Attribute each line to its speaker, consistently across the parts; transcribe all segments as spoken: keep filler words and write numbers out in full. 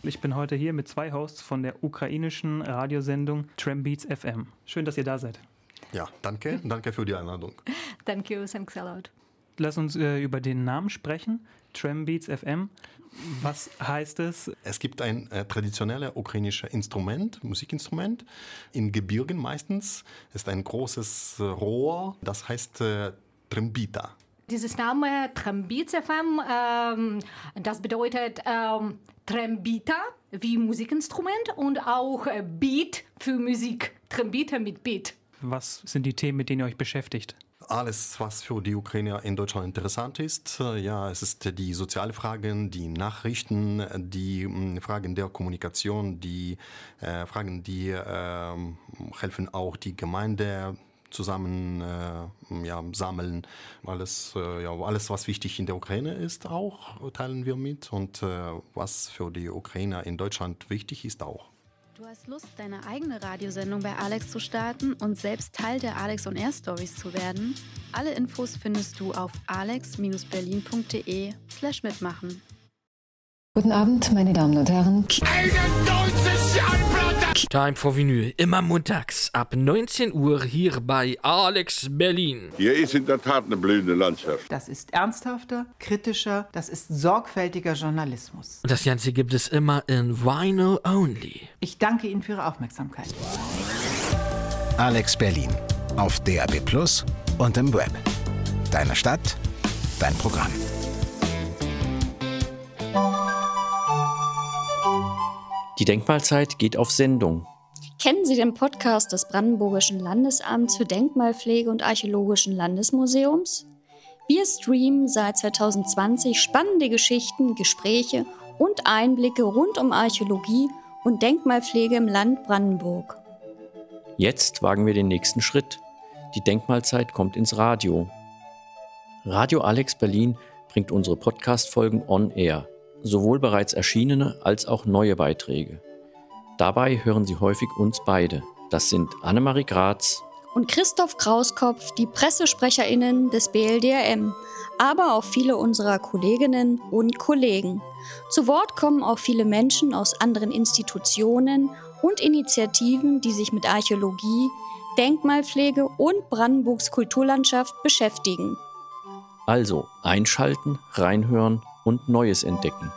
Speaker 1: Ich bin heute hier mit zwei Hosts von der ukrainischen Radiosendung Trambeats F M. Schön, dass ihr da seid.
Speaker 2: Ja, danke. Danke für die Einladung.
Speaker 3: Thank you, thanks a lot.
Speaker 1: Lass uns äh, über den Namen sprechen. Trambeats F M. Was heißt es?
Speaker 2: Es gibt ein äh, traditionelles ukrainisches Instrument, Musikinstrument, in Gebirgen meistens. Es ist ein großes äh, Rohr, das heißt äh, Trambita.
Speaker 3: Dieses Name Trambeats F M, ähm, das bedeutet ähm, Trambita wie Musikinstrument und auch äh, Beat für Musik. Trambita mit Beat.
Speaker 1: Was sind die Themen, mit denen ihr euch beschäftigt?
Speaker 2: Alles, was für die Ukrainer in Deutschland interessant ist. Ja, es ist die sozialen Fragen, die Nachrichten, die mh, Fragen der Kommunikation, die äh, Fragen, die äh, helfen auch die Gemeinde zusammen äh, ja, sammeln. Alles, äh, ja, alles, was wichtig in der Ukraine ist, auch teilen wir mit. Und äh, was für die Ukrainer in Deutschland wichtig ist, auch.
Speaker 4: Du hast Lust, deine eigene Radiosendung bei Alex zu starten und selbst Teil der Alex on Air Stories zu werden? Alle Infos findest du auf alex berlin punkt de slash mitmachen.
Speaker 5: Guten Abend, meine Damen und Herren.
Speaker 6: Time for Vinyl, immer montags ab neunzehn Uhr hier bei Alex Berlin.
Speaker 7: Hier ist in der Tat eine blühende Landschaft.
Speaker 8: Das ist ernsthafter, kritischer, das ist sorgfältiger Journalismus.
Speaker 6: Und das Ganze gibt es immer in Vinyl Only.
Speaker 8: Ich danke Ihnen für Ihre Aufmerksamkeit.
Speaker 9: Alex Berlin auf D A B plus und im Web. Deine Stadt, dein Programm.
Speaker 10: Die Denkmalzeit geht auf Sendung.
Speaker 11: Kennen Sie den Podcast des Brandenburgischen Landesamts für Denkmalpflege und Archäologischen Landesmuseums? Wir streamen seit zwanzig zwanzig spannende Geschichten, Gespräche und Einblicke rund um Archäologie und Denkmalpflege im Land Brandenburg.
Speaker 10: Jetzt wagen wir den nächsten Schritt. Die Denkmalzeit kommt ins Radio. Radio Alex Berlin bringt unsere Podcast-Folgen on air. Sowohl bereits erschienene als auch neue Beiträge. Dabei hören Sie häufig uns beide. Das sind Annemarie Graz
Speaker 11: und Christoph Krauskopf, die PressesprecherInnen des B L D R M, aber auch viele unserer Kolleginnen und Kollegen. Zu Wort kommen auch viele Menschen aus anderen Institutionen und Initiativen, die sich mit Archäologie, Denkmalpflege und Brandenburgs Kulturlandschaft beschäftigen.
Speaker 10: Also einschalten, reinhören und Neues entdecken.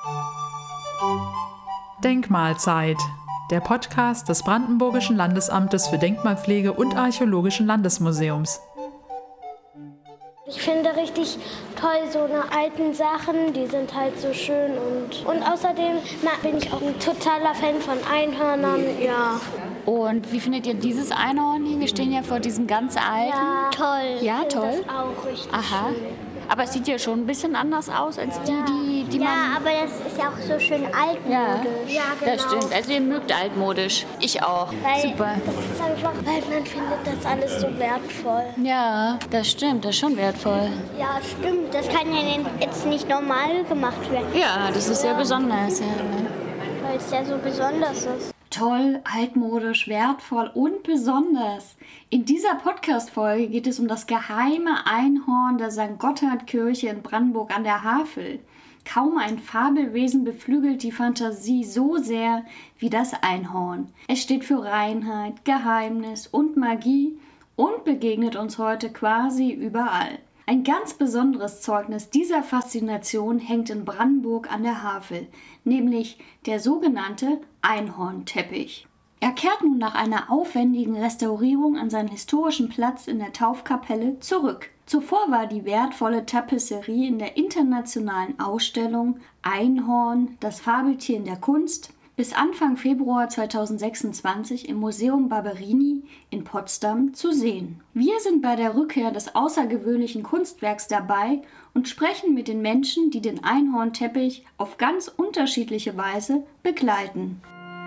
Speaker 12: Denkmalzeit, der Podcast des Brandenburgischen Landesamtes für Denkmalpflege und Archäologischen Landesmuseums.
Speaker 13: Ich finde richtig toll, so eine alten Sachen, die sind halt so schön und, und außerdem bin ich auch ein totaler Fan von Einhörnern, ja.
Speaker 4: Und wie findet ihr dieses Einhorn hier? Wir stehen ja vor diesem ganz alten.
Speaker 13: Ja, toll.
Speaker 4: Ja,
Speaker 13: ich
Speaker 4: toll.
Speaker 13: Das auch richtig
Speaker 4: Aha.
Speaker 13: schön.
Speaker 4: Aber es sieht ja schon ein bisschen anders aus als die, die, die
Speaker 13: ja,
Speaker 4: man...
Speaker 13: Ja, aber das ist ja auch so schön altmodisch.
Speaker 4: Ja,
Speaker 13: ja genau.
Speaker 4: Das stimmt. Also ihr mögt altmodisch. Ich auch.
Speaker 13: Weil
Speaker 4: Super.
Speaker 13: Das ist einfach, weil man findet das alles so wertvoll.
Speaker 4: Ja, das stimmt. Das ist schon wertvoll.
Speaker 13: Ja, stimmt. Das kann ja jetzt nicht normal gemacht werden.
Speaker 4: Ja, das ist ja besonders. Ja.
Speaker 13: Weil es ja so besonders ist.
Speaker 14: Toll, altmodisch, wertvoll und besonders. In dieser Podcast-Folge geht es um das geheime Einhorn der Sankt Gotthard-Kirche in Brandenburg an der Havel. Kaum ein Fabelwesen beflügelt die Fantasie so sehr wie das Einhorn. Es steht für Reinheit, Geheimnis und Magie und begegnet uns heute quasi überall. Ein ganz besonderes Zeugnis dieser Faszination hängt in Brandenburg an der Havel, nämlich der sogenannte Einhornteppich. Er kehrt nun nach einer aufwendigen Restaurierung an seinen historischen Platz in der Taufkapelle zurück. Zuvor war die wertvolle Tapisserie in der internationalen Ausstellung Einhorn, das Fabeltier in der Kunst, bis Anfang Februar zweitausendsechsundzwanzig im Museum Barberini in Potsdam zu sehen. Wir sind bei der Rückkehr des außergewöhnlichen Kunstwerks dabei und sprechen mit den Menschen, die den Einhornteppich auf ganz unterschiedliche Weise begleiten.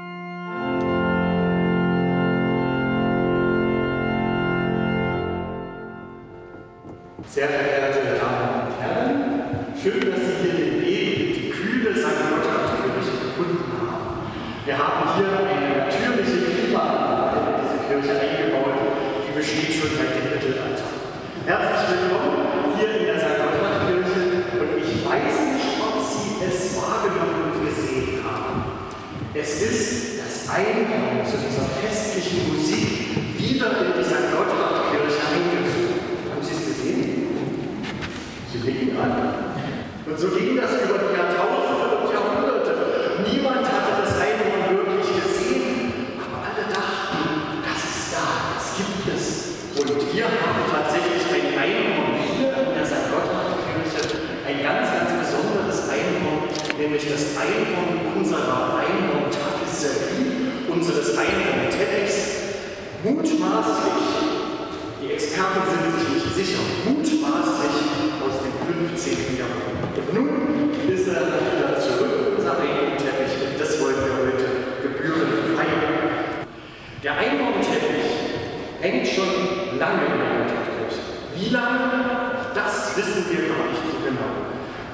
Speaker 15: Sehr verehrte Damen und Herren, schön, dass Sie hier den Weg in die kühle Sankt Gotthard-Kirche gefunden haben. Wir haben hier eine natürliche Klimaanlage in diese Kirche eingebaut, die besteht schon seit dem Mittelalter. Herzlich willkommen hier in der Sankt Gotthard-Kirche und ich weiß nicht, ob Sie es wahrgenommen und gesehen haben. Es ist das Einhorn zu dieser festlichen Musik wieder in die Sankt Gotthard-Kirche eingezogen. Haben Sie es gesehen? Sie nicken an. Und so ging das über die Jahrtausende und Jahrhunderte. Niemand hatte das Einhorn wirklich gesehen, aber alle dachten, das ist da, das gibt es. Und wir haben tatsächlich ein Einhorn hier in der Sankt Gotthard-Kirche, ein ganz, ganz besonderes Einhorn, nämlich das Einhorn unserer Einhorn-Tapisserie, unseres Einhorn-Teppichs, mutmaßlich, die Experten sind sich nicht sicher, mutmaßlich aus dem fünfzehnten Jahrhundert. Und nun ist er wieder zurück, unser Einhorn-Teppich, und das wollen wir heute gebührend feiern. Der Einhorn-Teppich hängt schon lange in der Gotthardkirche. Wie lange? Das wissen wir gar nicht so genau.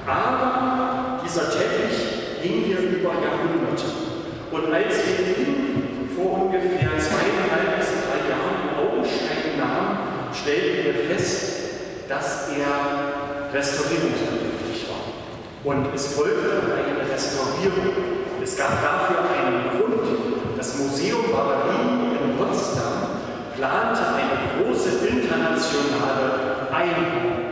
Speaker 15: Aber dieser Teppich hing hier über Jahrhunderte. Und als wir ihn vor ungefähr zweieinhalb bis drei Jahren in Augenschein nahmen, stellten wir fest, dass er restaurierungsbedürftig war. Und es folgte eine Restaurierung. Es gab dafür einen Grund. Das Museum Barberini in Potsdam plante eine große internationale Einhornausstellung.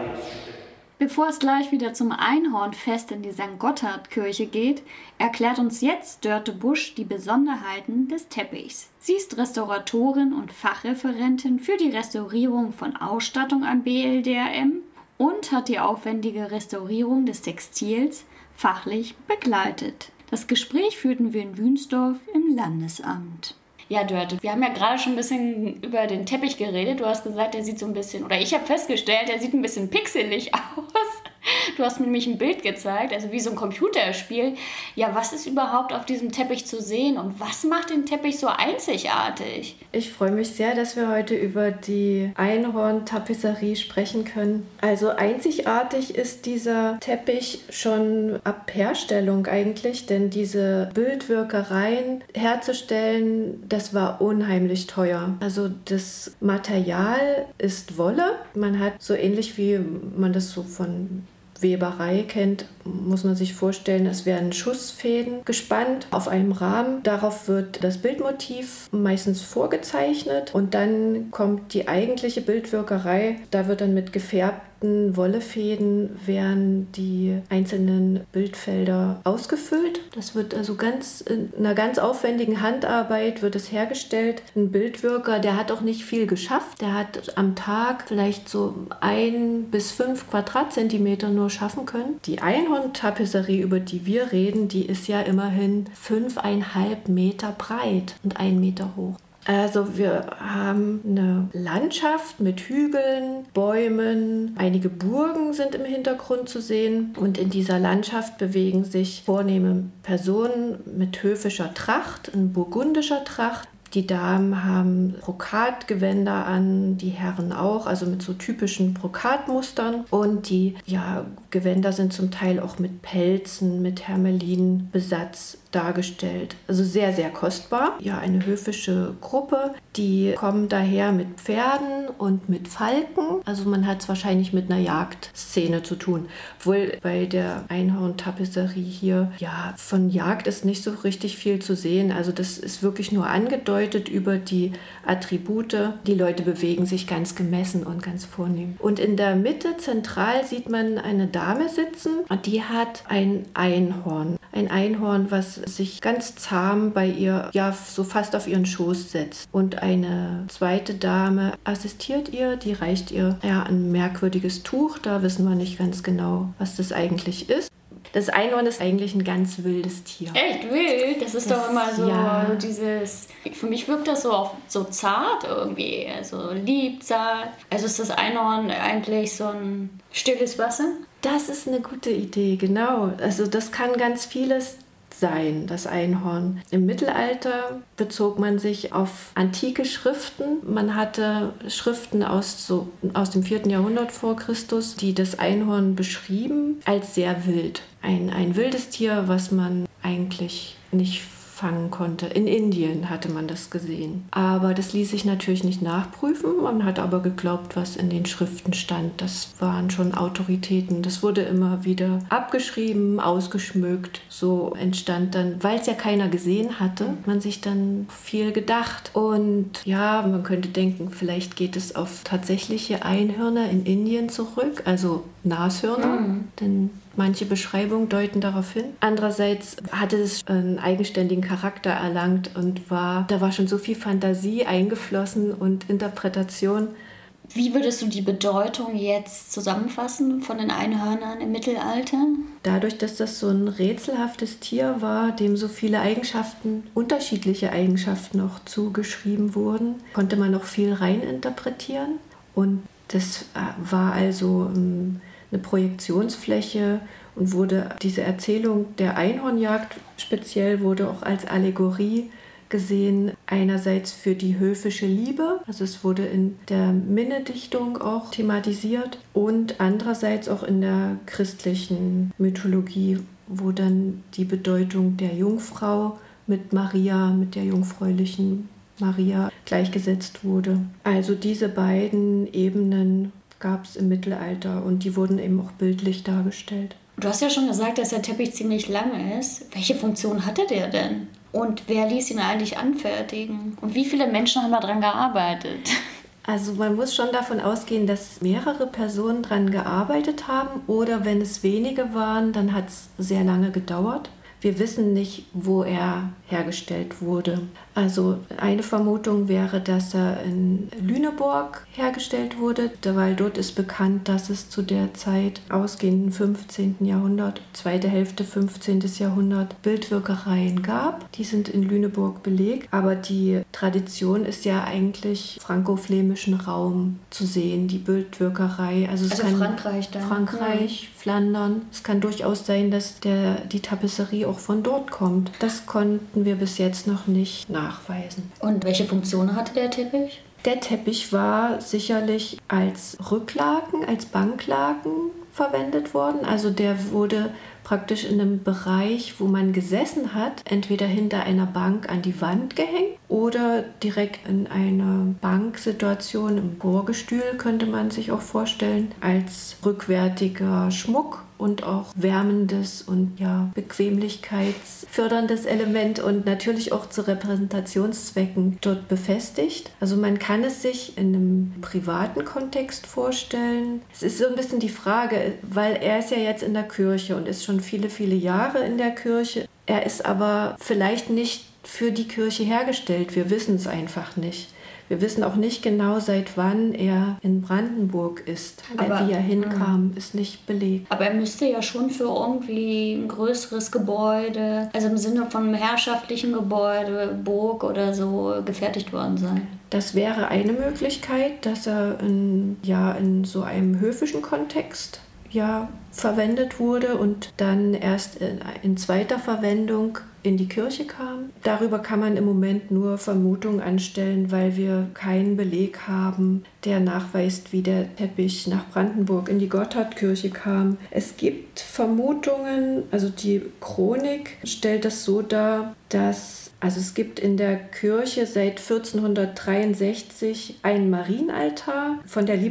Speaker 14: Bevor es gleich wieder zum Einhornfest in die Sankt Gotthard-Kirche geht, erklärt uns jetzt Dörte Busch die Besonderheiten des Teppichs. Sie ist Restauratorin und Fachreferentin für die Restaurierung von Ausstattung an B L D R M und hat die aufwendige Restaurierung des Textils fachlich begleitet. Das Gespräch führten wir in Wünsdorf im Landesamt.
Speaker 16: Ja, Dörte, wir haben ja gerade schon ein bisschen über den Teppich geredet. Du hast gesagt, der sieht so ein bisschen, oder ich habe festgestellt, der sieht ein bisschen pixelig aus. Du hast mir nämlich ein Bild gezeigt, also wie so ein Computerspiel. Ja, was ist überhaupt auf diesem Teppich zu sehen und was macht den Teppich so einzigartig?
Speaker 17: Ich freue mich sehr, dass wir heute über die Einhorn-Tapisserie sprechen können. Also einzigartig ist dieser Teppich schon ab Herstellung eigentlich, denn diese Bildwirkereien herzustellen, das war unheimlich teuer. Also das Material ist Wolle. Man hat so ähnlich wie man das so von Weberei kennt, muss man sich vorstellen, es werden Schussfäden gespannt auf einem Rahmen. Darauf wird das Bildmotiv meistens vorgezeichnet und dann kommt die eigentliche Bildwirkerei. Da wird dann mit gefärbten Wollefäden werden die einzelnen Bildfelder ausgefüllt. Das wird also ganz in einer ganz aufwendigen Handarbeit wird es hergestellt. Ein Bildwirker, der hat auch nicht viel geschafft. Der hat am Tag vielleicht so ein bis fünf Quadratzentimeter nur schaffen können. Die Einhorn-Tapisserie, über die wir reden, die ist ja immerhin fünfeinhalb Meter breit und ein Meter hoch. Also wir haben eine Landschaft mit Hügeln, Bäumen, einige Burgen sind im Hintergrund zu sehen und in dieser Landschaft bewegen sich vornehme Personen mit höfischer Tracht, in burgundischer Tracht. Die Damen haben Brokatgewänder an, die Herren auch, also mit so typischen Brokatmustern. Und die ja, Gewänder sind zum Teil auch mit Pelzen, mit Hermelinbesatz dargestellt. Also sehr, sehr kostbar. Ja, eine höfische Gruppe, die kommen daher mit Pferden und mit Falken. Also man hat es wahrscheinlich mit einer Jagdszene zu tun. Obwohl bei der Einhorn-Tapisserie hier, ja, von Jagd ist nicht so richtig viel zu sehen. Also das ist wirklich nur angedeutet über die Attribute. Die Leute bewegen sich ganz gemessen und ganz vornehm. Und in der Mitte zentral sieht man eine Dame sitzen und die hat ein Einhorn. Ein Einhorn, was sich ganz zahm bei ihr, ja, so fast auf ihren Schoß setzt. Und eine zweite Dame assistiert ihr, die reicht ihr ja ein merkwürdiges Tuch. Da wissen wir nicht ganz genau, was das eigentlich ist. Das Einhorn ist eigentlich ein ganz wildes Tier.
Speaker 16: Echt wild? Das ist das, doch immer so
Speaker 17: ja.
Speaker 16: dieses... Für mich wirkt das so, auf, so zart irgendwie, also lieb, zart. Also ist das Einhorn eigentlich so ein stilles Wasser?
Speaker 17: Das ist eine gute Idee, genau. Also das kann ganz vieles sein, das Einhorn. Im Mittelalter bezog man sich auf antike Schriften. Man hatte Schriften aus, so, aus dem vierten Jahrhundert vor Christus, die das Einhorn beschrieben als sehr wild. Ein, ein wildes Tier, was man eigentlich nicht fangen konnte. In Indien hatte man das gesehen. Aber das ließ sich natürlich nicht nachprüfen. Man hat aber geglaubt, was in den Schriften stand. Das waren schon Autoritäten. Das wurde immer wieder abgeschrieben, ausgeschmückt. So entstand dann, weil es ja keiner gesehen hatte, man sich dann viel gedacht. Und ja, man könnte denken, vielleicht geht es auf tatsächliche Einhörner in Indien zurück, also Nashörner. Mhm. Denn manche Beschreibungen deuten darauf hin. Andererseits hatte es einen eigenständigen Charakter erlangt und war, da war schon so viel Fantasie eingeflossen und Interpretation.
Speaker 16: Wie würdest du die Bedeutung jetzt zusammenfassen von den Einhörnern im Mittelalter?
Speaker 17: Dadurch, dass das so ein rätselhaftes Tier war, dem so viele Eigenschaften, unterschiedliche Eigenschaften auch zugeschrieben wurden, konnte man noch viel reininterpretieren. Und das war also eine Projektionsfläche und wurde diese Erzählung der Einhornjagd speziell wurde auch als Allegorie gesehen, einerseits für die höfische Liebe, also es wurde in der Minnedichtung auch thematisiert und andererseits auch in der christlichen Mythologie, wo dann die Bedeutung der Jungfrau mit Maria, mit der jungfräulichen Maria gleichgesetzt wurde. Also diese beiden Ebenen gab es im Mittelalter und die wurden eben auch bildlich dargestellt.
Speaker 16: Du hast ja schon gesagt, dass der Teppich ziemlich lang ist. Welche Funktion hatte der denn? Und wer ließ ihn eigentlich anfertigen? Und wie viele Menschen haben daran gearbeitet?
Speaker 17: Also man muss schon davon ausgehen, dass mehrere Personen daran gearbeitet haben oder wenn es wenige waren, dann hat es sehr lange gedauert. Wir wissen nicht, wo er hergestellt wurde. Also eine Vermutung wäre, dass er in Lüneburg hergestellt wurde, weil dort ist bekannt, dass es zu der Zeit ausgehenden fünfzehnten Jahrhundert, zweite Hälfte fünfzehnten Jahrhundert Bildwirkereien gab. Die sind in Lüneburg belegt, aber die Tradition ist ja eigentlich frankoflämischen Raum zu sehen, die Bildwirkerei. Also, es
Speaker 16: also
Speaker 17: kann
Speaker 16: Frankreich dann.
Speaker 17: Frankreich, ja. Flandern. Es kann durchaus sein, dass der, die Tapisserie auch von dort kommt. Das konnten wir bis jetzt noch nicht nachweisen.
Speaker 16: Und welche Funktion hatte der Teppich?
Speaker 17: Der Teppich war sicherlich als Rücklaken, als Banklaken verwendet worden. Also der wurde praktisch in einem Bereich, wo man gesessen hat, entweder hinter einer Bank an die Wand gehängt oder direkt in einer Banksituation im Chorgestühl, könnte man sich auch vorstellen, als rückwärtiger Schmuck und auch wärmendes und ja, bequemlichkeitsförderndes Element und natürlich auch zu Repräsentationszwecken dort befestigt. Also man kann es sich in einem privaten Kontext vorstellen. Es ist so ein bisschen die Frage, weil er ist ja jetzt in der Kirche und ist schon viele, viele Jahre in der Kirche. Er ist aber vielleicht nicht für die Kirche hergestellt. Wir wissen es einfach nicht. Wir wissen auch nicht genau, seit wann er in Brandenburg ist. Aber wie er hinkam, ist nicht belegt.
Speaker 16: Aber er müsste ja schon für irgendwie ein größeres Gebäude, also im Sinne von einem herrschaftlichen Gebäude, Burg oder so, gefertigt worden sein.
Speaker 17: Das wäre eine Möglichkeit, dass er in, ja, in so einem höfischen Kontext ja, verwendet wurde und dann erst in, in zweiter Verwendung in die Kirche kam. Darüber kann man im Moment nur Vermutungen anstellen, weil wir keinen Beleg haben, der nachweist, wie der Teppich nach Brandenburg in die Gotthardkirche kam. Es gibt Vermutungen, also die Chronik stellt das so dar, dass also es gibt in der Kirche seit vierzehnhundertdreiundsechzig einen Marienaltar von der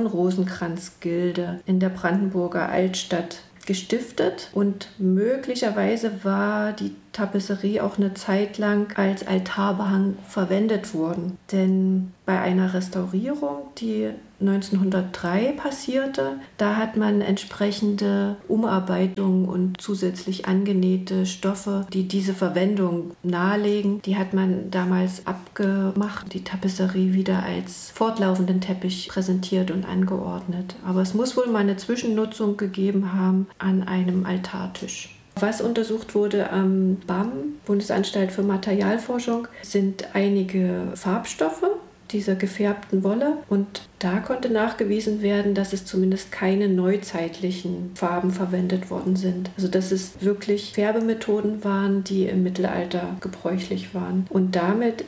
Speaker 17: Liebfrauen-Rosenkranz-Gilde in der Brandenburger Altstadt gestiftet und möglicherweise war die Tapisserie auch eine Zeit lang als Altarbehang verwendet worden. Denn bei einer Restaurierung, die neunzehnhundertdrei passierte, da hat man entsprechende Umarbeitungen und zusätzlich angenähte Stoffe, die diese Verwendung nahelegen, die hat man damals abgemacht, die Tapisserie wieder als fortlaufenden Teppich präsentiert und angeordnet. Aber es muss wohl mal eine Zwischennutzung gegeben haben an einem Altartisch. Was untersucht wurde am B A M, Bundesanstalt für Materialforschung, sind einige Farbstoffe dieser gefärbten Wolle und da konnte nachgewiesen werden, dass es zumindest keine neuzeitlichen Farben verwendet worden sind. Also dass es wirklich Färbemethoden waren, die im Mittelalter gebräuchlich waren. Und damit ist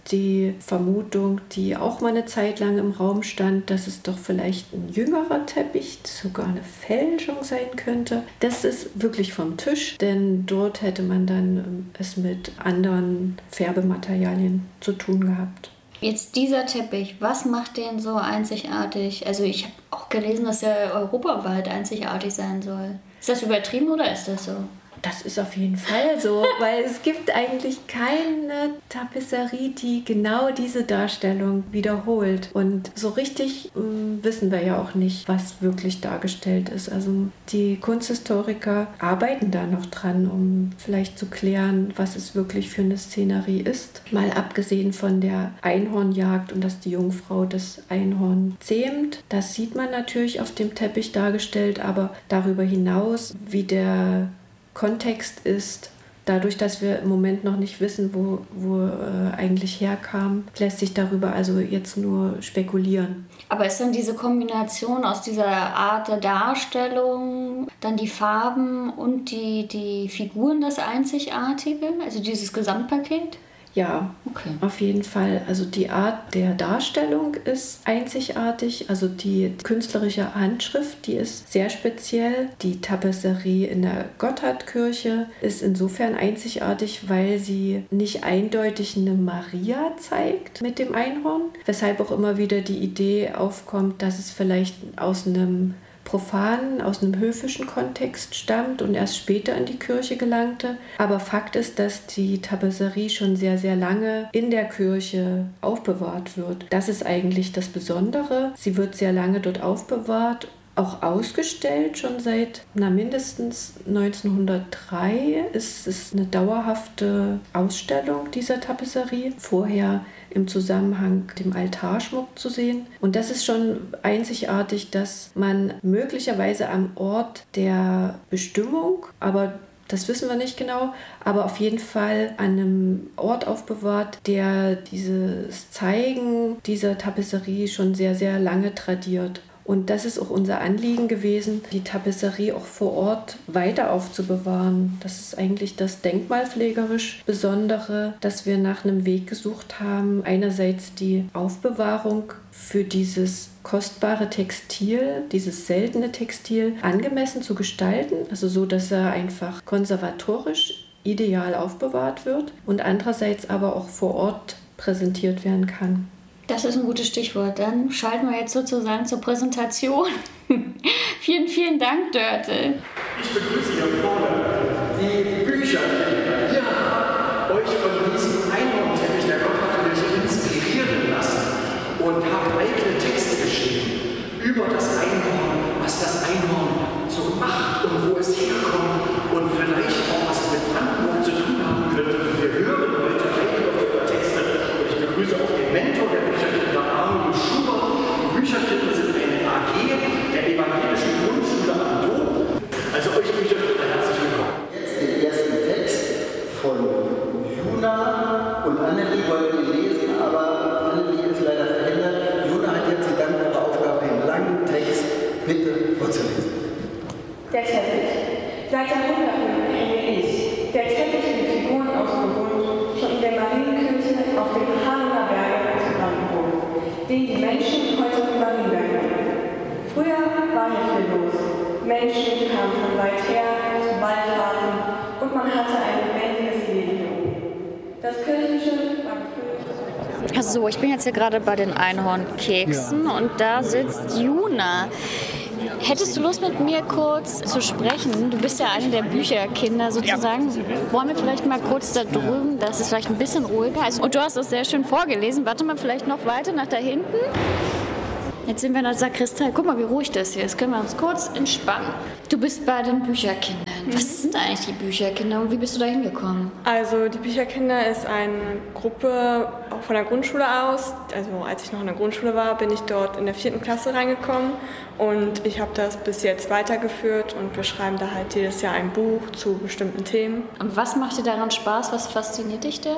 Speaker 17: die Vermutung, die auch mal eine Zeit lang im Raum stand, dass es doch vielleicht ein jüngerer Teppich, sogar eine Fälschung sein könnte. Das ist wirklich vom Tisch, denn dort hätte man dann es mit anderen Färbematerialien zu tun gehabt.
Speaker 16: Jetzt dieser Teppich, was macht den so einzigartig? Also ich habe auch gelesen, dass er europaweit einzigartig sein soll. Ist das übertrieben oder ist das so?
Speaker 17: Das ist auf jeden Fall so, weil es gibt eigentlich keine Tapisserie, die genau diese Darstellung wiederholt. Und so richtig äh, wissen wir ja auch nicht, was wirklich dargestellt ist. Also die Kunsthistoriker arbeiten da noch dran, um vielleicht zu klären, was es wirklich für eine Szenerie ist. Mal abgesehen von der Einhornjagd und dass die Jungfrau das Einhorn zähmt. Das sieht man natürlich auf dem Teppich dargestellt, aber darüber hinaus, wie der Kontext ist, dadurch, dass wir im Moment noch nicht wissen, wo, wo äh, eigentlich herkam, lässt sich darüber also jetzt nur spekulieren.
Speaker 16: Aber ist dann diese Kombination aus dieser Art der Darstellung, dann die Farben und die, die Figuren das Einzigartige, also dieses Gesamtpaket?
Speaker 17: Ja, okay. Auf jeden Fall. Also die Art der Darstellung ist einzigartig. Also die künstlerische Handschrift, die ist sehr speziell. Die Tapisserie in der Gotthardkirche ist insofern einzigartig, weil sie nicht eindeutig eine Maria zeigt mit dem Einhorn, weshalb auch immer wieder die Idee aufkommt, dass es vielleicht aus einem profanen, aus einem höfischen Kontext stammt und erst später in die Kirche gelangte. Aber Fakt ist, dass die Tapisserie schon sehr, sehr lange in der Kirche aufbewahrt wird. Das ist eigentlich das Besondere. Sie wird sehr lange dort aufbewahrt, auch ausgestellt, schon seit na, mindestens neunzehnhundertdrei ist es eine dauerhafte Ausstellung dieser Tapisserie. Vorher im Zusammenhang mit dem Altarschmuck zu sehen. Und das ist schon einzigartig, dass man möglicherweise am Ort der Bestimmung, aber das wissen wir nicht genau, aber auf jeden Fall an einem Ort aufbewahrt, der dieses Zeigen dieser Tapisserie schon sehr, sehr lange tradiert. Und das ist auch unser Anliegen gewesen, die Tapisserie auch vor Ort weiter aufzubewahren. Das ist eigentlich das denkmalpflegerisch Besondere, dass wir nach einem Weg gesucht haben. Einerseits die Aufbewahrung für dieses kostbare Textil, dieses seltene Textil, angemessen zu gestalten, also so, dass er einfach konservatorisch ideal aufbewahrt wird und andererseits aber auch vor Ort präsentiert werden kann.
Speaker 16: Das ist ein gutes Stichwort. Dann schalten wir jetzt sozusagen zur Präsentation. vielen, vielen Dank, Dörte.
Speaker 15: Ich begrüße hier vorne die Bücher. Ihr habt euch von diesem Einhornteppich der Gotthardkirche inspirieren lassen und habt eigene Texte geschrieben über das Einhorn, was das Einhorn so macht und wo es herkommt und vielleicht auch, was es mit Brandenburg zu tun haben könnte. Wir hören heute einige eurer Texte und ich begrüße auch den Mentor der Bücherkinder, Armin Schubert. Die Bücherkinder sind eine A G der evangelischen Grundschule am Dom. Also euch Bücherkinder herzlich willkommen.
Speaker 18: Jetzt den ersten Text von Juna und Annelie wollten ihn lesen, aber Annelie ist leider verhindert. Juna hat jetzt die dankbare Aufgabe, einen langen Text bitte vorzulesen.
Speaker 19: Der Teppich. Seit Jahrhunderten hänge ich, der Teppich mit Figuren aus dem Bund, schon in der Marienkirche auf dem Hahner Berge zu Brandenburg, den die Menschen heute über Marienberg nennen. Früher war hier viel los. Menschen kamen von weit her zu Wallfahrten und man hatte ein lebendiges Leben hier oben. Das Kirchliche war gefüllt.
Speaker 11: Also ich bin jetzt hier gerade bei den Einhornkeksen ja. Und da sitzt Juna. Hättest du Lust, mit mir kurz zu sprechen? Du bist ja eine der Bücherkinder sozusagen. Ja. Wollen wir vielleicht mal kurz da drüben, das ist vielleicht ein bisschen ruhiger. Und du hast das sehr schön vorgelesen. Warte mal vielleicht noch weiter nach da hinten. Jetzt sind wir in der Sakristei. Guck mal, wie ruhig das hier ist. Können wir uns kurz entspannen. Du bist bei den Bücherkindern. Mhm. Was sind eigentlich die Bücherkinder und wie bist du da hingekommen?
Speaker 19: Also die Bücherkinder ist eine Gruppe auch von der Grundschule aus. Also als ich noch in der Grundschule war, bin ich dort in der vierten Klasse reingekommen. Und ich habe das bis jetzt weitergeführt und wir schreiben da halt jedes Jahr ein Buch zu bestimmten Themen.
Speaker 16: Und was macht dir daran Spaß? Was fasziniert dich da?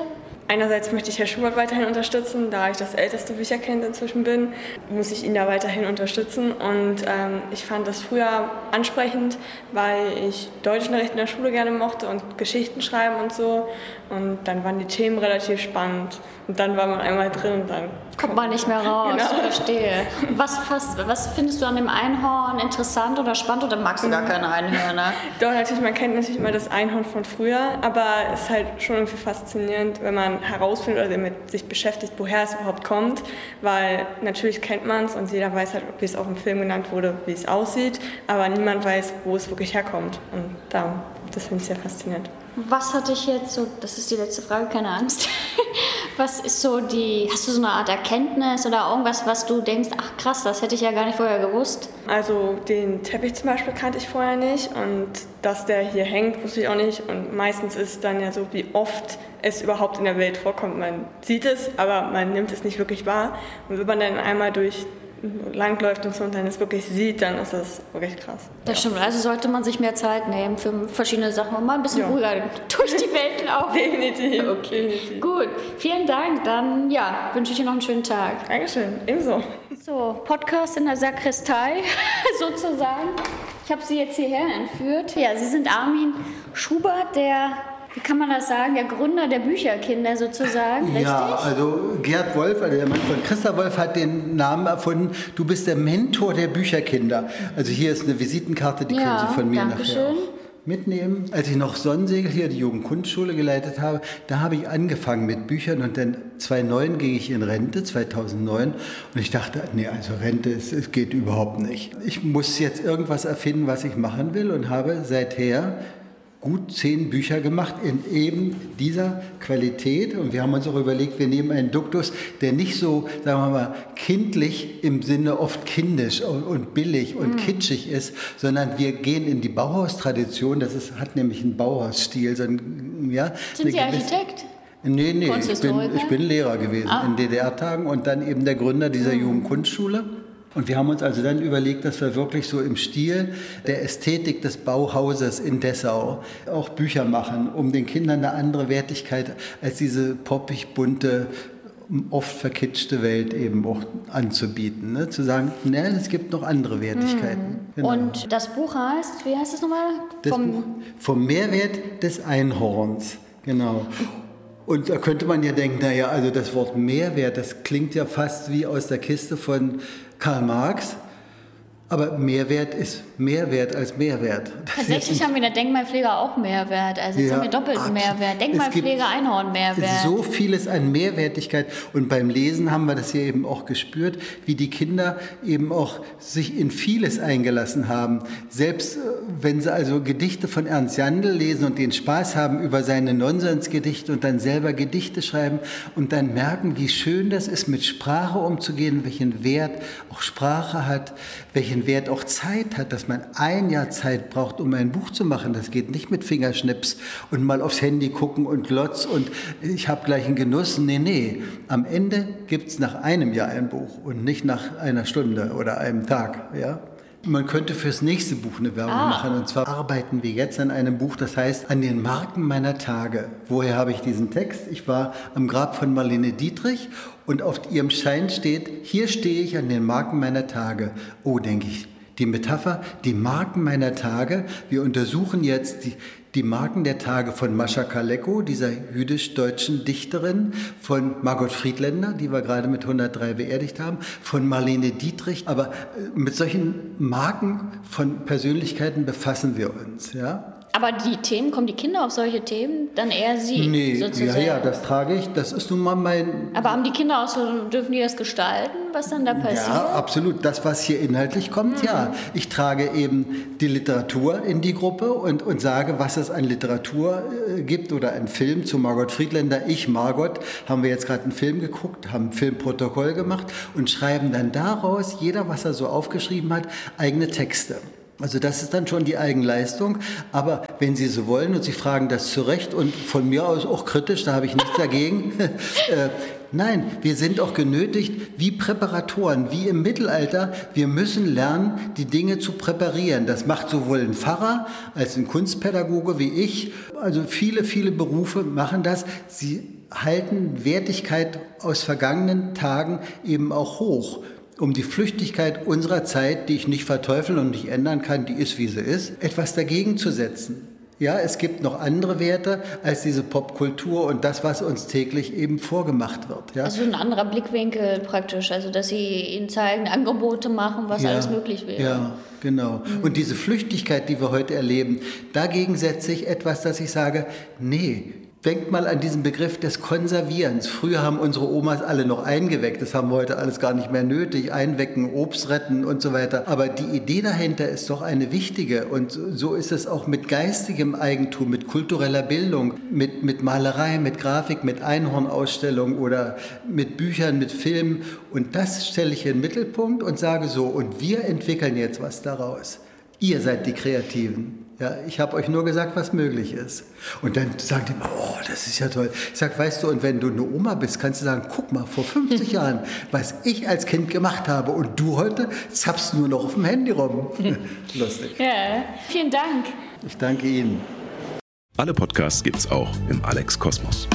Speaker 19: einerseits möchte ich Herr Schubert weiterhin unterstützen, da ich das älteste Bücherkind inzwischen bin, muss ich ihn da weiterhin unterstützen. Und ähm, ich fand das früher ansprechend, weil ich Deutschunterricht in der Schule gerne mochte und Geschichten schreiben und so. Und dann waren die Themen relativ spannend. Und dann war man einmal drin und dann
Speaker 16: kommt man nicht mehr raus.
Speaker 19: Genau.
Speaker 16: Ich verstehe. Was, fast, was findest du an dem Einhorn interessant oder spannend oder magst du gar keine Einhörner?
Speaker 19: Doch, natürlich, man kennt natürlich immer das Einhorn von früher, aber es ist halt schon irgendwie faszinierend, wenn man herausfindet oder damit sich beschäftigt, woher es überhaupt kommt, weil natürlich kennt man es und jeder weiß halt, wie es auch im Film genannt wurde, wie es aussieht, aber niemand weiß, wo es wirklich herkommt. Und da, das finde ich sehr faszinierend.
Speaker 16: Was hat dich jetzt so, das ist die letzte Frage, keine Angst, was ist so die, hast du so eine Art Erkenntnis oder irgendwas, was du denkst, ach krass, das hätte ich ja gar nicht vorher gewusst?
Speaker 19: Also den Teppich zum Beispiel kannte ich vorher nicht und dass der hier hängt, wusste ich auch nicht und meistens ist es dann ja so, wie oft es überhaupt in der Welt vorkommt. Man sieht es, aber man nimmt es nicht wirklich wahr und wenn man dann einmal durch langläuft und so und dann es wirklich sieht, dann ist das wirklich krass.
Speaker 16: Das stimmt, also sollte man sich mehr Zeit nehmen für verschiedene Sachen und mal ein bisschen ja. ruhiger durch die Welt laufen.
Speaker 19: Definitiv.
Speaker 16: Okay,
Speaker 19: Definitiv.
Speaker 16: Gut, vielen Dank. Dann ja, wünsche ich dir noch einen schönen Tag.
Speaker 19: Dankeschön, ebenso.
Speaker 16: So, Podcast in der Sakristei sozusagen. Ich habe Sie jetzt hierher entführt. Ja, Sie sind Armin Schubert, der... Wie kann man das sagen? Der Gründer der Bücherkinder sozusagen, richtig?
Speaker 18: Ja, also Gerd Wolf, also der Mann von Christa Wolf, hat den Namen erfunden. Du bist der Mentor der Bücherkinder. Also hier ist eine Visitenkarte, die ja, können Sie von mir nachher auch mitnehmen. Als ich noch Sonnensegel hier die Jugendkunstschule geleitet habe, da habe ich angefangen mit Büchern und dann zweitausendneun ging ich in Rente, zweitausendneun. Und ich dachte, nee, also Rente, es, es geht überhaupt nicht. Ich muss jetzt irgendwas erfinden, was ich machen will und habe seither gut zehn Bücher gemacht in eben dieser Qualität. Und wir haben uns auch überlegt, wir nehmen einen Duktus, der nicht so, sagen wir mal, kindlich im Sinne oft kindisch und billig und mm. kitschig ist, sondern wir gehen in die Bauhaustradition. Das ist, hat nämlich einen Bauhausstil. So ein, ja,
Speaker 16: Sind Sie Architekt?
Speaker 18: Nee, nee, ich bin, ich bin Lehrer gewesen ah. in D D R-Tagen und dann eben der Gründer dieser mm. Jugendkunstschule. Und wir haben uns also dann überlegt, dass wir wirklich so im Stil der Ästhetik des Bauhauses in Dessau auch Bücher machen, um den Kindern eine andere Wertigkeit als diese poppig bunte, oft verkitschte Welt eben auch anzubieten. Ne? Zu sagen, ne, es gibt noch andere Wertigkeiten.
Speaker 16: Mhm. Genau. Und das Buch heißt, wie heißt es nochmal?
Speaker 18: Das vom, Buch, vom Mehrwert des Einhorns, genau. Und da könnte man ja denken, naja, also das Wort Mehrwert, das klingt ja fast wie aus der Kiste von Karl Marx. Aber Mehrwert ist Mehrwert als Mehrwert. Das
Speaker 16: Tatsächlich haben wir in der Denkmalpflege auch Mehrwert. Also jetzt ja, haben wir doppelten Mehrwert. Denkmalpflege, Einhorn Mehrwert.
Speaker 18: So vieles an Mehrwertigkeit. Und beim Lesen haben wir das hier eben auch gespürt, wie die Kinder eben auch sich in vieles eingelassen haben. Selbst wenn sie also Gedichte von Ernst Jandl lesen und den Spaß haben über seine Nonsensgedichte und dann selber Gedichte schreiben und dann merken, wie schön das ist, mit Sprache umzugehen, welchen Wert auch Sprache hat, welchen Wert auch Zeit hat, dass man ein Jahr Zeit braucht, um ein Buch zu machen. Das geht nicht mit Fingerschnips und mal aufs Handy gucken und glotz und ich habe gleich einen Genuss. Nee, nee. Am Ende gibt es nach einem Jahr ein Buch und nicht nach einer Stunde oder einem Tag. Ja? Man könnte fürs nächste Buch eine Werbung ah. machen. Und zwar arbeiten wir jetzt an einem Buch, das heißt An den Marken meiner Tage. Woher habe ich diesen Text? Ich war am Grab von Marlene Dietrich und auf ihrem Schein steht, hier stehe ich an den Marken meiner Tage. Oh, denke ich, die Metapher, die Marken meiner Tage. Wir untersuchen jetzt die, die Marken der Tage von Mascha Kaleko, dieser jüdisch-deutschen Dichterin, von Margot Friedländer, die wir gerade mit hundertdrei beerdigt haben, von Marlene Dietrich. Aber mit solchen Marken von Persönlichkeiten befassen wir uns, ja.
Speaker 16: Aber die Themen, kommen die Kinder auf solche Themen? Dann eher Sie
Speaker 18: nee,
Speaker 16: sozusagen?
Speaker 18: Ja, ja, das trage ich. Das ist nun mal mein...
Speaker 16: Aber haben die Kinder auch so, dürfen die das gestalten, was dann da passiert?
Speaker 18: Ja, absolut. Das, was hier inhaltlich kommt, mhm. ja. Ich trage eben die Literatur in die Gruppe und, und sage, was es an Literatur äh, gibt oder einen Film zu Margot Friedländer. Ich, Margot, haben wir jetzt gerade einen Film geguckt, haben ein Filmprotokoll gemacht und schreiben dann daraus, jeder, was er so aufgeschrieben hat, eigene Texte. Also das ist dann schon die Eigenleistung, aber wenn Sie so wollen und Sie fragen das zu Recht und von mir aus auch kritisch, da habe ich nichts dagegen, äh, nein, wir sind auch genötigt, wie Präparatoren, wie im Mittelalter, wir müssen lernen, die Dinge zu präparieren. Das macht sowohl ein Pfarrer als ein Kunstpädagoge wie ich, also viele, viele Berufe machen das. Sie halten Wertigkeit aus vergangenen Tagen eben auch hoch, um die Flüchtigkeit unserer Zeit, die ich nicht verteufeln und nicht ändern kann, die ist, wie sie ist, etwas dagegen zu setzen. Ja, es gibt noch andere Werte als diese Popkultur und das, was uns täglich eben vorgemacht wird. Ja.
Speaker 16: Also ein anderer Blickwinkel praktisch, also dass Sie ihnen zeigen, Angebote machen, was
Speaker 18: ja,
Speaker 16: alles möglich wäre.
Speaker 18: Ja, genau. Mhm. Und diese Flüchtigkeit, die wir heute erleben, dagegen setze ich etwas, dass ich sage, nee, denkt mal an diesen Begriff des Konservierens. Früher haben unsere Omas alle noch eingeweckt. Das haben wir heute alles gar nicht mehr nötig. Einwecken, Obst retten und so weiter. Aber die Idee dahinter ist doch eine wichtige. Und so ist es auch mit geistigem Eigentum, mit kultureller Bildung, mit, mit Malerei, mit Grafik, mit Einhornausstellung oder mit Büchern, mit Filmen. Und das stelle ich in den Mittelpunkt und sage so, und wir entwickeln jetzt was daraus. Ihr seid die Kreativen. Ja, ich habe euch nur gesagt, was möglich ist. Und dann sagen die immer, oh, das ist ja toll. Ich sage, weißt du, und wenn du eine Oma bist, kannst du sagen, guck mal, vor fünfzig Jahren, was ich als Kind gemacht habe und du heute zappst nur noch auf dem Handy rum. Lustig.
Speaker 16: Ja, vielen Dank.
Speaker 18: Ich danke Ihnen.
Speaker 20: Alle Podcasts gibt's auch im Alex Kosmos.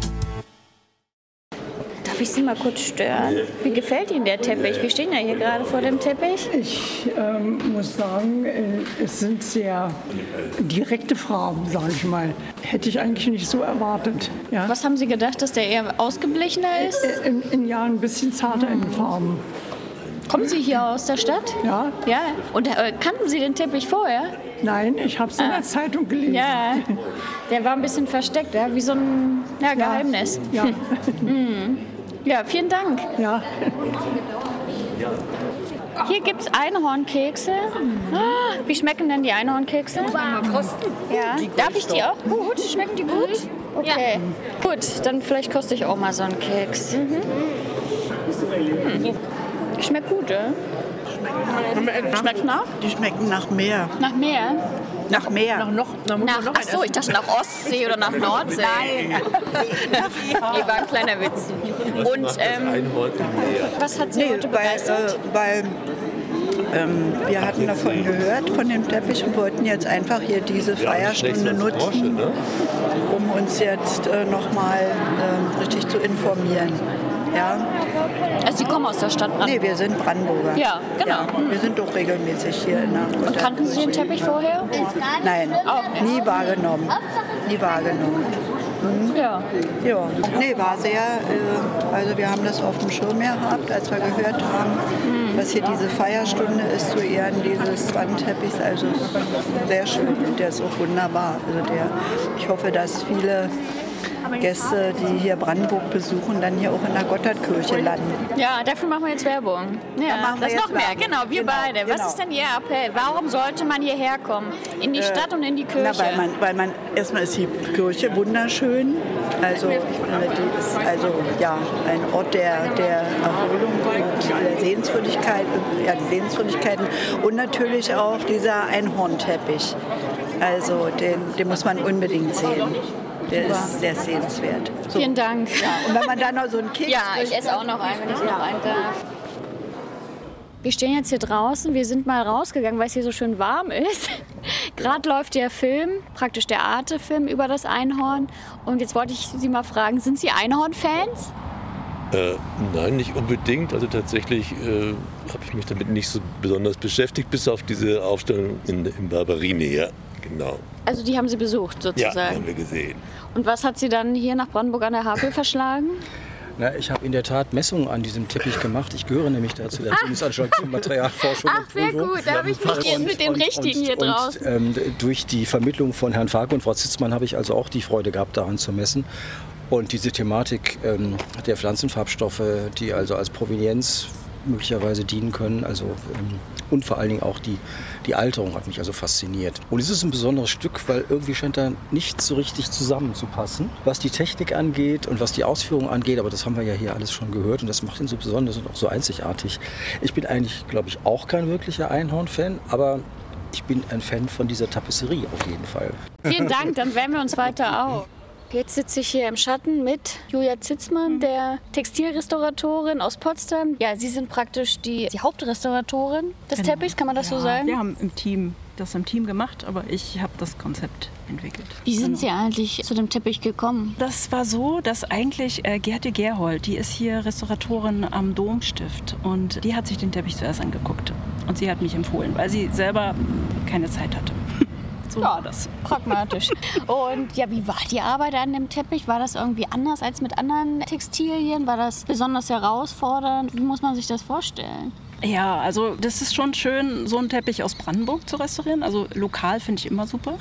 Speaker 16: Darf ich Sie mal kurz stören? Wie gefällt Ihnen der Teppich? Wir stehen ja hier gerade vor dem Teppich.
Speaker 21: Ich ähm, muss sagen, äh, es sind sehr direkte Farben, sage ich mal. Hätte ich eigentlich nicht so erwartet. Ja.
Speaker 16: Was haben Sie gedacht, dass der eher ausgeblichener ist?
Speaker 21: Äh, in, in ja, ein bisschen zarter in den Farben.
Speaker 16: Kommen Sie hier aus der Stadt?
Speaker 21: Ja.
Speaker 16: Ja. Und äh, kannten Sie den Teppich vorher?
Speaker 21: Nein, ich habe es in
Speaker 16: ah.
Speaker 21: der Zeitung gelesen.
Speaker 16: Ja, der war ein bisschen versteckt, ja? Wie so ein ja, Geheimnis.
Speaker 21: Ja. Ja.
Speaker 16: mhm. Ja, vielen Dank.
Speaker 21: Ja.
Speaker 16: Hier gibt es Einhornkekse. Wie schmecken denn die Einhornkekse?
Speaker 21: Mal kosten.
Speaker 16: Ja. Darf ich die auch? Gut. Schmecken die gut? Okay. Ja. Gut, dann vielleicht koste ich auch mal so einen Keks. Mhm. Hm. Schmeckt gut, ja? Schmeckt nach?
Speaker 22: Die schmecken nach Meer.
Speaker 16: Nach Meer?
Speaker 22: Nach Meer.
Speaker 21: Nach noch, nach
Speaker 16: nach, ach so, ich dachte nach Ostsee oder nach Nordsee.
Speaker 22: Nein.
Speaker 16: Nee, war ein kleiner Witz. Und ähm, was hat Sie nee, heute begeistert?
Speaker 22: Weil, äh, weil ähm, wir hatten davon gehört, von dem Teppich, und wollten jetzt einfach hier diese Feierstunde nutzen, Branche, ne? um uns jetzt äh, nochmal äh, richtig zu informieren. Ja.
Speaker 16: Also Sie kommen aus der Stadt Brandenburg?
Speaker 22: Nee, wir sind Brandenburger.
Speaker 16: Ja, genau. Ja,
Speaker 22: wir sind doch regelmäßig hier in der
Speaker 16: Und kannten Sie den Teppich vorher?
Speaker 22: Nein,
Speaker 16: auch
Speaker 22: nie wahrgenommen. Nie wahrgenommen. Mhm.
Speaker 16: Ja.
Speaker 22: Ja. Nee, war sehr, äh, also wir haben das auf dem Schirm gehabt, als wir gehört haben, mhm. dass hier diese Feierstunde ist zu Ehren dieses Wandteppichs. Also sehr schön und der ist auch wunderbar. Also der, ich hoffe, dass viele Gäste, die hier Brandenburg besuchen, dann hier auch in der Gotthardkirche landen.
Speaker 16: Ja, dafür machen wir jetzt Werbung. Ja, da das noch mehr, Werbung. Genau, wir genau, beide. Was genau. ist denn Ihr Appell? Warum sollte man hierher kommen? In die Stadt äh, und in die Kirche?
Speaker 22: Na, weil man, weil man, erstmal ist die Kirche wunderschön. Also, die ist also ja, ein Ort der, der Erholung und der Sehenswürdigkeiten, ja, die Sehenswürdigkeiten. Und natürlich auch dieser Einhornteppich. Also, den, den muss man unbedingt sehen. Der Super. Ist sehr sehenswert.
Speaker 16: So. Vielen Dank.
Speaker 22: Ja, und wenn man dann noch so einen Keks...
Speaker 16: Ja, ich esse auch noch einen, wenn ich ja. noch einen darf. Wir stehen jetzt hier draußen. Wir sind mal rausgegangen, weil es hier so schön warm ist. Gerade läuft der Film, praktisch der Arte-Film über das Einhorn. Und jetzt wollte ich Sie mal fragen, sind Sie Einhorn-Fans?
Speaker 23: Äh, nein, nicht unbedingt. Also tatsächlich äh, habe ich mich damit nicht so besonders beschäftigt, bis auf diese Aufstellung in, in Barberini, ja, genau.
Speaker 16: Also die haben Sie besucht sozusagen?
Speaker 23: Ja, die haben wir gesehen.
Speaker 16: Und was hat Sie dann hier nach Brandenburg an der Havel verschlagen?
Speaker 24: Na, ich habe in der Tat Messungen an diesem Teppich gemacht. Ich gehöre nämlich dazu der Bundesanstalt für Materialforschung
Speaker 16: Ach, und Prüfung. Ach, sehr gut. Da habe ich mich und, mit den und, Richtigen und, hier und, draußen.
Speaker 24: Und, ähm, durch die Vermittlung von Herrn Farke und Frau Zitzmann habe ich also auch die Freude gehabt, daran zu messen. Und diese Thematik ähm, der Pflanzenfarbstoffe, die also als Provenienz möglicherweise dienen können, also ähm, und vor allen Dingen auch die, die Alterung hat mich also fasziniert. Und es ist ein besonderes Stück, weil irgendwie scheint da nichts so richtig zusammenzupassen, was die Technik angeht und was die Ausführung angeht, aber das haben wir ja hier alles schon gehört und das macht ihn so besonders und auch so einzigartig. Ich bin eigentlich, glaube ich, auch kein wirklicher Einhorn-Fan, aber ich bin ein Fan von dieser Tapisserie auf jeden Fall.
Speaker 16: Vielen Dank, dann wärmen wir uns weiter auf. Jetzt sitze ich hier im Schatten mit Julia Zitzmann, der Textilrestauratorin aus Potsdam. Ja, Sie sind praktisch die, die Hauptrestauratorin des genau. Teppichs, kann man das
Speaker 25: ja,
Speaker 16: so sagen?
Speaker 25: Wir haben im Team
Speaker 1: das im Team gemacht, aber ich habe das Konzept entwickelt.
Speaker 11: Wie sind
Speaker 1: genau.
Speaker 11: Sie eigentlich zu dem Teppich gekommen?
Speaker 1: Das war so, dass eigentlich äh, Gerti Gerhold, die ist hier Restauratorin am Domstift und die hat sich den Teppich zuerst angeguckt und sie hat mich empfohlen, weil sie selber keine Zeit hatte. So
Speaker 11: ja,
Speaker 1: war das.
Speaker 11: Pragmatisch. Und ja, wie war die Arbeit an dem Teppich? War das irgendwie anders als mit anderen Textilien? War das besonders herausfordernd? Wie muss man sich das vorstellen?
Speaker 1: Ja, also das ist schon schön, so einen Teppich aus Brandenburg zu restaurieren. Also lokal finde ich immer super.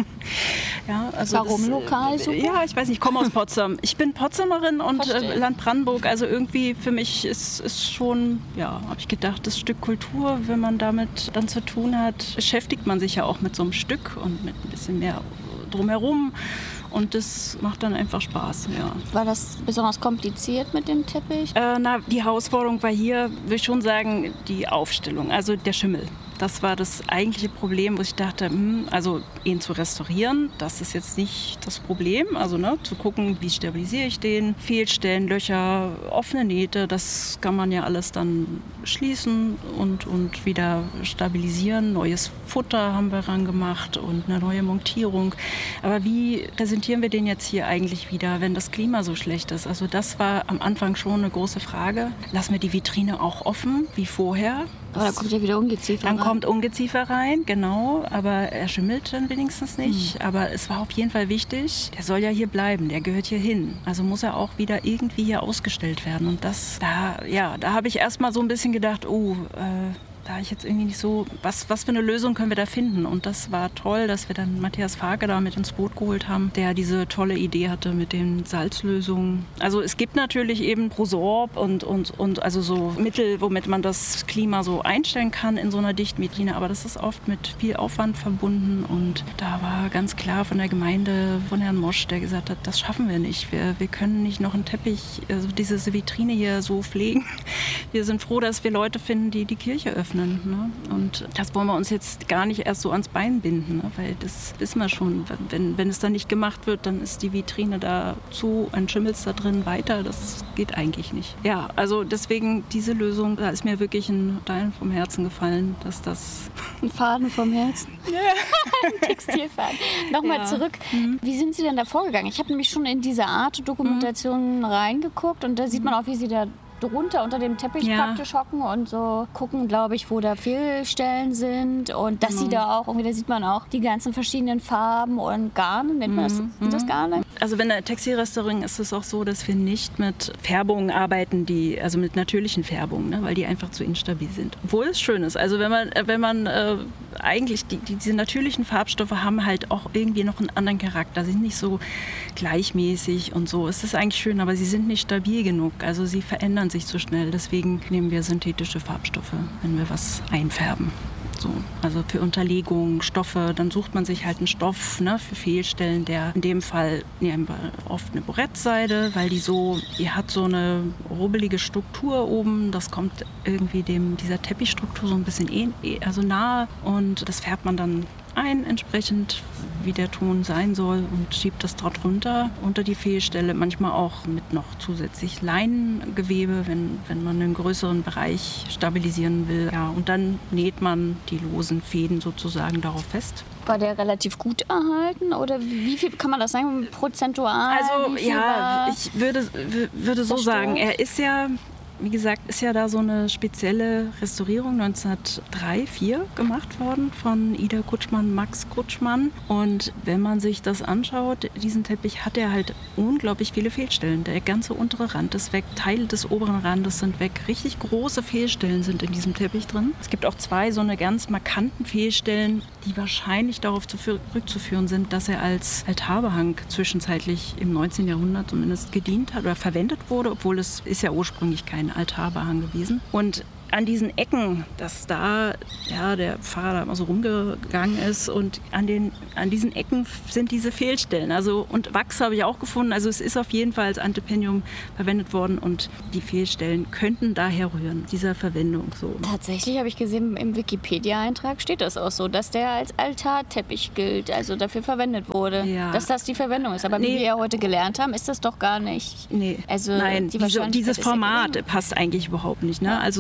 Speaker 1: Ja, also
Speaker 11: Warum
Speaker 1: das,
Speaker 11: lokal super?
Speaker 1: Ja, ich weiß nicht, ich komme aus Potsdam. Ich bin Potsdamerin und
Speaker 11: Verstehe.
Speaker 1: äh, Land Brandenburg. Also irgendwie für mich ist, ist schon, ja, habe ich gedacht, das Stück Kultur, wenn man damit dann zu tun hat, beschäftigt man sich ja auch mit so einem Stück und mit ein bisschen mehr drumherum. Und das macht dann einfach Spaß, ja.
Speaker 11: War das besonders kompliziert mit dem Teppich?
Speaker 1: Äh, na, die Herausforderung war hier, würde ich schon sagen, die Aufstellung, also der Schimmel. Das war das eigentliche Problem, wo ich dachte, hm, also ihn zu restaurieren, das ist jetzt nicht das Problem. Also ne, zu gucken, wie stabilisiere ich den, Fehlstellen, Löcher, offene Nähte, das kann man ja alles dann schließen und, und wieder stabilisieren. Neues Futter haben wir rangemacht und eine neue Montierung. Aber wie präsentieren wir den jetzt hier eigentlich wieder, wenn das Klima so schlecht ist? Also das war am Anfang schon eine große Frage. Lassen wir die Vitrine auch offen, wie vorher?
Speaker 11: Aber da kommt ja wieder Ungeziefer
Speaker 1: Dann
Speaker 11: rein.
Speaker 1: kommt Ungeziefer rein, genau, aber er schimmelt dann wenigstens nicht. Mhm. Aber es war auf jeden Fall wichtig, der soll ja hier bleiben, der gehört hier hin. Also muss er auch wieder irgendwie hier ausgestellt werden. Und das, da, ja, da habe ich erst mal so ein bisschen gedacht, oh, äh, da ich jetzt irgendwie nicht so, was, was für eine Lösung können wir da finden? Und das war toll, dass wir dann Matthias Farke da mit ins Boot geholt haben, der diese tolle Idee hatte mit den Salzlösungen. Also es gibt natürlich eben Prosorb und, und, und also so Mittel, womit man das Klima so einstellen kann in so einer dichten Vitrine, aber das ist oft mit viel Aufwand verbunden und da war ganz klar von der Gemeinde, von Herrn Mosch, der gesagt hat, das schaffen wir nicht. Wir, wir können nicht noch einen Teppich, also diese Vitrine hier so pflegen. Wir sind froh, dass wir Leute finden, die die Kirche öffnen. Ne? Und das wollen wir uns jetzt gar nicht erst so ans Bein binden, ne? Weil das wissen wir schon. Wenn, wenn es dann nicht gemacht wird, dann ist die Vitrine da zu, ein Schimmels da drin weiter. Das geht eigentlich nicht. Ja, also deswegen diese Lösung, da ist mir wirklich ein Stein vom Herzen gefallen, dass das...
Speaker 11: Ein Faden vom Herzen? Ja. Ein Textilfaden. Nochmal
Speaker 1: Ja.
Speaker 11: zurück. Mhm. Wie sind Sie denn da vorgegangen? Ich habe nämlich schon in diese Art Dokumentation mhm. reingeguckt und da sieht man auch, wie Sie da drunter unter dem Teppich
Speaker 1: Ja.
Speaker 11: praktisch hocken und so gucken, glaube ich, wo da Fehlstellen sind und dass
Speaker 1: Mhm.
Speaker 11: sie da auch, irgendwie, da sieht man auch die ganzen verschiedenen Farben und Garne, nennt man das,
Speaker 1: Mhm.
Speaker 11: sind das Garne?
Speaker 1: Also wenn der Textilrestaurierung ist es auch so, dass wir nicht mit Färbungen arbeiten, die, also mit natürlichen Färbungen, ne, weil die einfach zu instabil sind. Obwohl es schön ist. Also wenn man, wenn man äh, eigentlich die, die, diese natürlichen Farbstoffe haben halt auch irgendwie noch einen anderen Charakter. Sie sind nicht so gleichmäßig und so. Es ist eigentlich schön, aber sie sind nicht stabil genug. Also sie verändern sich zu schnell. Deswegen nehmen wir synthetische Farbstoffe, wenn wir was einfärben. So, also für Unterlegungen, Stoffe, dann sucht man sich halt einen Stoff, ne, für Fehlstellen, der in dem Fall nehmen wir oft eine Borettseide, weil die so, die hat so eine rubbelige Struktur oben, das kommt irgendwie dem, dieser Teppichstruktur so ein bisschen eh, also nahe und das färbt man dann ein, entsprechend wie der Ton sein soll und schiebt das dort runter unter die Fehlstelle, manchmal auch mit noch zusätzlich Leinengewebe, wenn, wenn man einen größeren Bereich stabilisieren will. Ja, und dann näht man die losen Fäden sozusagen darauf fest.
Speaker 11: War der relativ gut erhalten oder wie viel kann man das sagen, prozentual?
Speaker 1: Also
Speaker 11: wie viel
Speaker 1: ja,
Speaker 11: war
Speaker 1: ich würde, würde so
Speaker 11: zerstört?
Speaker 1: sagen, er ist ja, wie gesagt, ist ja da so eine spezielle Restaurierung neunzehnhundertdrei, vier gemacht worden von Ida Kutschmann, Max Kutschmann. Und wenn man sich das anschaut, diesen Teppich hat er halt unglaublich viele Fehlstellen. Der ganze untere Rand ist weg, Teile des oberen Randes sind weg. Richtig große Fehlstellen sind in diesem Teppich drin. Es gibt auch zwei so eine ganz markanten Fehlstellen, die wahrscheinlich darauf zurückzuführen sind, dass er als Altarbehang zwischenzeitlich im neunzehnten Jahrhundert zumindest gedient hat oder verwendet wurde, obwohl es ist ja ursprünglich kein Altarbehang gewesen. Und an diesen Ecken, dass da ja, der Pfarrer da immer so rumgegangen ist und an, den, an diesen Ecken sind diese Fehlstellen. Also, und Wachs habe ich auch gefunden. Also es ist auf jeden Fall als Antipendium verwendet worden und die Fehlstellen könnten daher rühren, dieser Verwendung. So.
Speaker 11: Tatsächlich habe ich gesehen, im Wikipedia-Eintrag steht das auch so, dass der als Altarteppich gilt, also dafür verwendet wurde.
Speaker 1: Ja.
Speaker 11: Dass das die Verwendung ist. Aber
Speaker 1: Nee.
Speaker 11: wie wir ja heute gelernt haben, ist das doch gar nicht.
Speaker 1: Nee,
Speaker 11: also
Speaker 1: Nein,
Speaker 11: die
Speaker 1: diese,
Speaker 11: Wahrscheinlichkeit
Speaker 1: dieses
Speaker 11: ist ja
Speaker 1: Format
Speaker 11: gering.
Speaker 1: passt eigentlich überhaupt nicht. Ne? Also so ein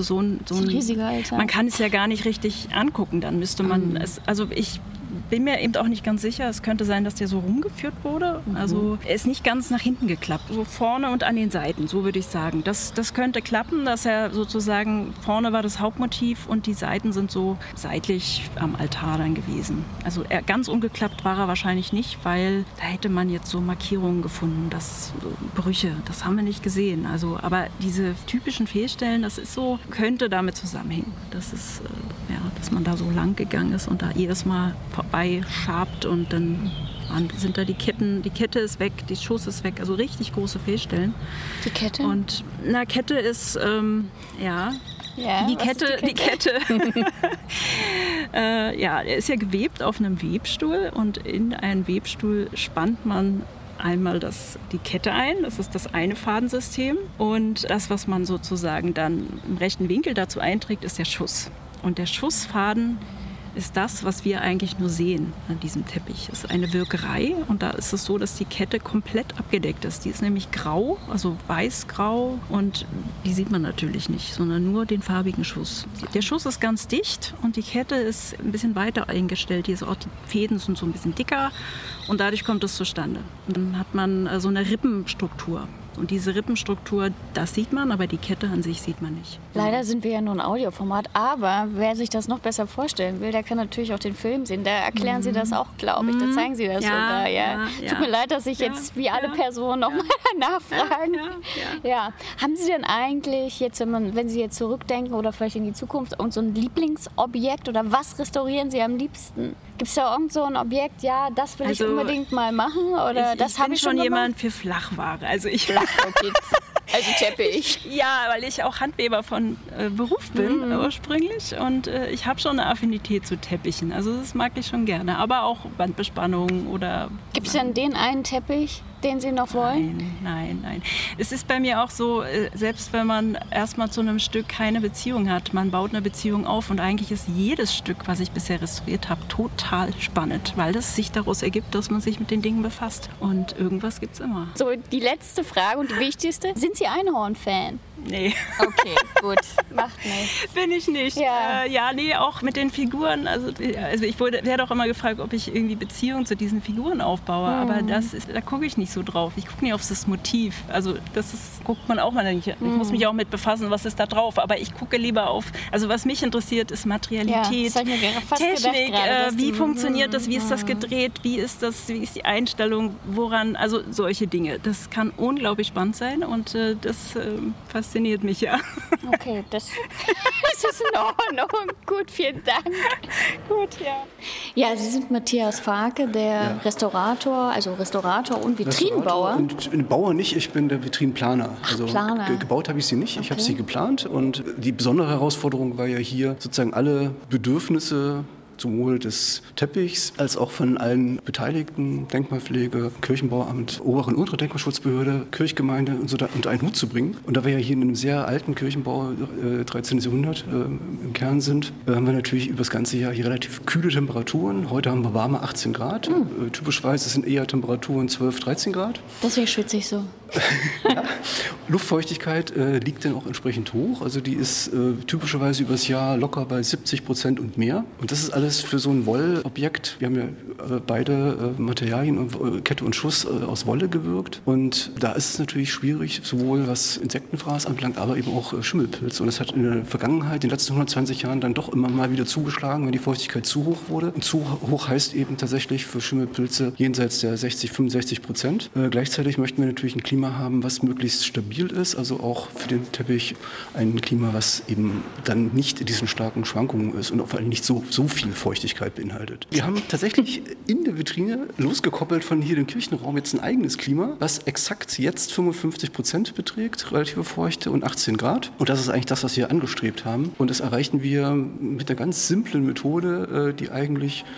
Speaker 1: so ein,
Speaker 11: riesiger Altar.
Speaker 1: Man kann es ja gar nicht richtig angucken, dann müsste man mhm. es, also ich bin mir eben auch nicht ganz sicher. Es könnte sein, dass der so rumgeführt wurde. Mhm. Also er ist nicht ganz nach hinten geklappt. So vorne und an den Seiten, so würde ich sagen. Das, das könnte klappen, dass er sozusagen vorne war das Hauptmotiv und die Seiten sind so seitlich am Altar dann gewesen. Also er, ganz umgeklappt war er wahrscheinlich nicht, weil da hätte man jetzt so Markierungen gefunden, das, so Brüche, das haben wir nicht gesehen. Also, aber diese typischen Fehlstellen, das ist so, könnte damit zusammenhängen. Das ist, äh, ja, dass man da so lang gegangen ist und da jedes Mal vorbei schabt und dann sind da die Ketten, die Kette ist weg, die Schuss ist weg, also richtig große Fehlstellen.
Speaker 11: Die Kette?
Speaker 1: Und na, Kette ist, ähm, ja,
Speaker 11: ja
Speaker 1: die, Kette, die Kette, die Kette, äh, ja, er ist ja gewebt auf einem Webstuhl und in einen Webstuhl spannt man einmal das, die Kette ein, das ist das eine Fadensystem und das, was man sozusagen dann im rechten Winkel dazu einträgt, ist der Schuss. Und der Schussfaden ist das, was wir eigentlich nur sehen an diesem Teppich. Es ist eine Wirkerei und da ist es so, dass die Kette komplett abgedeckt ist. Die ist nämlich grau, also weiß-grau und die sieht man natürlich nicht, sondern nur den farbigen Schuss. Der Schuss ist ganz dicht und die Kette ist ein bisschen weiter eingestellt. Hier ist auch, die Fäden sind so ein bisschen dicker und dadurch kommt es zustande. Und dann hat man so eine Rippenstruktur. Und diese Rippenstruktur, das sieht man, aber die Kette an sich sieht man nicht.
Speaker 11: Leider sind wir ja nur ein Audioformat, aber wer sich das noch besser vorstellen will, der kann natürlich auch den Film sehen. Da erklären mhm. Sie das auch, glaube ich. Da zeigen Sie das
Speaker 1: ja,
Speaker 11: sogar. Ja.
Speaker 1: Ja,
Speaker 11: Tut
Speaker 1: ja.
Speaker 11: mir leid, dass ich
Speaker 1: ja,
Speaker 11: jetzt wie alle
Speaker 1: ja,
Speaker 11: Personen nochmal
Speaker 1: ja.
Speaker 11: nachfragen.
Speaker 1: Ja, ja, ja.
Speaker 11: Ja. Haben Sie denn eigentlich, jetzt, wenn, man, wenn Sie jetzt zurückdenken oder vielleicht in die Zukunft, irgend so ein Lieblingsobjekt oder was restaurieren Sie am liebsten? Gibt es da irgend so ein Objekt, ja, das will
Speaker 1: also,
Speaker 11: ich unbedingt mal machen? Oder
Speaker 1: ich,
Speaker 11: das habe ich
Speaker 1: schon
Speaker 11: schon
Speaker 1: jemand für Flachware. Also ich
Speaker 11: Flach, okay. Also Teppich.
Speaker 1: Ja, weil ich auch Handweber von äh, Beruf bin mhm. ursprünglich und äh, ich habe schon eine Affinität zu Teppichen. Also das mag ich schon gerne, aber auch Wandbespannung oder...
Speaker 11: Gibt es denn den einen Teppich, den Sie noch wollen?
Speaker 1: Nein, nein, nein. Es ist bei mir auch so, äh, selbst wenn man erstmal zu einem Stück keine Beziehung hat, man baut eine Beziehung auf und eigentlich ist jedes Stück, was ich bisher restauriert habe, total spannend, weil das sich daraus ergibt, dass man sich mit den Dingen befasst und irgendwas gibt es immer.
Speaker 11: So, die letzte Frage und die wichtigste. Sind Sie Einhorn-Fan?
Speaker 1: Nee.
Speaker 11: Okay, gut. Macht nichts.
Speaker 1: Bin ich nicht.
Speaker 11: Ja.
Speaker 1: Äh, ja, nee, auch mit den Figuren. Also, also ich wurde, werde auch immer gefragt, ob ich irgendwie Beziehungen zu diesen Figuren aufbaue. Mhm. Aber das ist, da gucke ich nicht so drauf. Ich gucke nicht auf das Motiv. Also das ist, guckt man auch mal nicht. Ich mhm. muss mich auch mit befassen, was ist da drauf. Aber ich gucke lieber auf, also was mich interessiert, ist Materialität,
Speaker 11: ja, das mir fast
Speaker 1: Technik,
Speaker 11: gedacht,
Speaker 1: äh, wie funktioniert das, wie ist das gedreht, wie ist das, wie ist die Einstellung, woran, also solche Dinge. Das kann unglaublich spannend sein und äh, das äh, fasziniert mich, ja.
Speaker 11: Okay, das, das ist in Ordnung. Gut, vielen Dank.
Speaker 1: Gut, ja.
Speaker 11: Ja, Sie sind Matthias Farke, der ja. Restaurator, also Restaurator und Vitrinenbauer.
Speaker 2: Restaurator und Bauer nicht, ich bin der Vitrinenplaner. Also
Speaker 11: Planer.
Speaker 2: Ge- gebaut habe ich sie nicht,
Speaker 11: okay.
Speaker 2: ich habe sie geplant und die besondere Herausforderung war ja hier sozusagen alle Bedürfnisse sowohl des Teppichs als auch von allen Beteiligten, Denkmalpflege, Kirchenbauamt, obere und untere Denkmalschutzbehörde, Kirchgemeinde und so da unter einen Hut zu bringen. Und da wir ja hier in einem sehr alten Kirchenbau, äh, dreizehnten. Jahrhundert, äh, im Kern sind, äh, haben wir natürlich über das ganze Jahr hier relativ kühle Temperaturen. Heute haben wir warme achtzehn Grad. Mhm. Äh, typischerweise sind eher Temperaturen zwölf, dreizehn Grad.
Speaker 11: Deswegen schwitze ich so.
Speaker 2: Ja. Luftfeuchtigkeit äh, liegt dann auch entsprechend hoch. Also die ist äh, typischerweise übers Jahr locker bei siebzig Prozent und mehr. Und das ist alles für so ein Wollobjekt. Wir haben ja äh, beide äh, Materialien, äh, Kette und Schuss, äh, aus Wolle gewirkt. Und da ist es natürlich schwierig, sowohl was Insektenfraß anbelangt, aber eben auch äh, Schimmelpilze. Und das hat in der Vergangenheit, in den letzten hundertzwanzig Jahren, dann doch immer mal wieder zugeschlagen, wenn die Feuchtigkeit zu hoch wurde. Und zu hoch heißt eben tatsächlich für Schimmelpilze jenseits der sechzig, fünfundsechzig Prozent. Äh, gleichzeitig möchten wir natürlich ein Klima haben, was möglichst stabil ist, also auch für den Teppich ein Klima, was eben dann nicht in diesen starken Schwankungen ist und vor allem nicht so, so viel Feuchtigkeit beinhaltet. Wir haben tatsächlich in der Vitrine, losgekoppelt von hier dem Kirchenraum, jetzt ein eigenes Klima, was exakt jetzt fünfundfünfzig Prozent beträgt, relative Feuchte und achtzehn Grad. Und das ist eigentlich das, was wir angestrebt haben. Und das erreichen wir mit einer ganz simplen Methode, die eigentlich